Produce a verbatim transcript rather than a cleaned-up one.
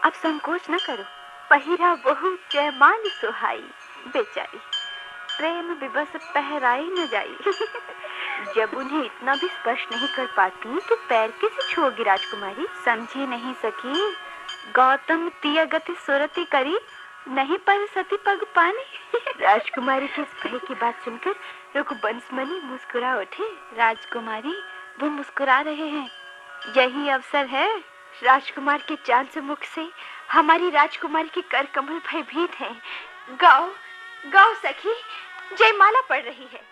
अब संकोच न करो। पहिरा बहु जयमाल सुहाई, बेचारी प्रेम विवश पहराई न जाई। जब उन्हें इतना भी स्पर्श नहीं कर पाती तो पैर कैसे छुओगी राजकुमारी? समझी नहीं सकी। गौतम तियगति सुरति करी, नहीं पर सती पग पानी। राजकुमारी की इस भय की बात सुनकर रघुवंशमणि मुस्कुरा उठे। राजकुमारी, वो मुस्कुरा रहे हैं, यही अवसर है। राजकुमार के चांद से मुख से हमारी राजकुमारी के कर कमल भयभीत हैं। गाओ गाओ सखी, जयमाला पड़ रही है।